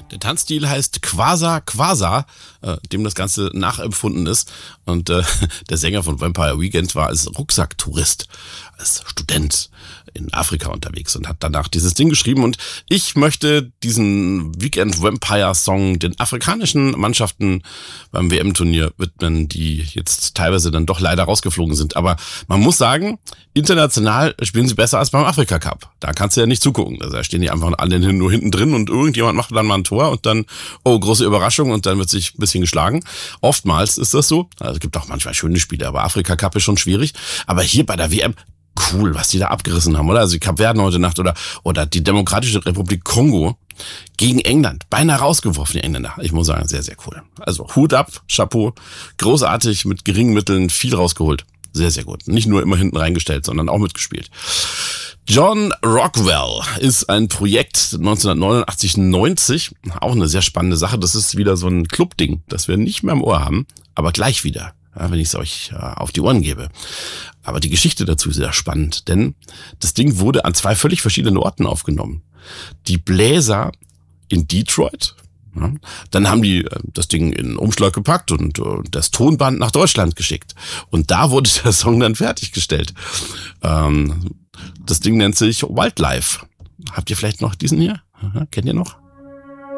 Der Tanzstil heißt Quasa Quasa, dem das Ganze nachempfunden ist. Und der Sänger von Vampire Weekend war als Rucksacktourist, als Student in Afrika unterwegs und hat danach dieses Ding geschrieben. Und ich möchte diesen Weekend Vampire Song den afrikanischen Mannschaften beim WM-Turnier widmen, die jetzt teilweise dann doch leider rausgeflogen sind. Aber man muss sagen, international spielen sie besser als beim Afrika Cup. Da kannst du ja nicht zugucken. Also da stehen die einfach alle nur hinten drin und irgendjemand macht dann mal ein Tor und dann, oh, große Überraschung, und dann wird sich ein bisschen geschlagen. Oftmals ist das so. Also es gibt auch manchmal schöne Spiele, aber Afrika Cup ist schon schwierig. Aber hier bei der WM, cool, was die da abgerissen haben, oder? Also die Kapverden heute Nacht oder die Demokratische Republik Kongo gegen England. Beinahe rausgeworfen, die Engländer. Ich muss sagen, sehr, sehr cool. Also Hut ab, Chapeau. Großartig, mit geringen Mitteln viel rausgeholt. Sehr, sehr gut. Nicht nur immer hinten reingestellt, sondern auch mitgespielt. John Rockwell ist ein Projekt 1989-90. Auch eine sehr spannende Sache. Das ist wieder so ein Clubding, das wir nicht mehr im Ohr haben, aber gleich wieder, wenn ich es euch auf die Ohren gebe. Aber die Geschichte dazu ist sehr spannend, denn das Ding wurde an 2 völlig verschiedenen Orten aufgenommen. Die Bläser in Detroit, ja, dann haben die das Ding in einen Umschlag gepackt und das Tonband nach Deutschland geschickt. Und da wurde der Song dann fertiggestellt. Das Ding nennt sich Wildlife. Habt ihr vielleicht noch diesen hier? Kennt ihr noch?